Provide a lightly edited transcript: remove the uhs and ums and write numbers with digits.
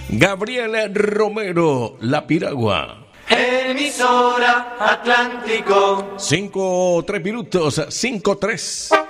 Gabriel Romero, La Piragua. Emisora Atlántico. 5-3 minutos, 5-3.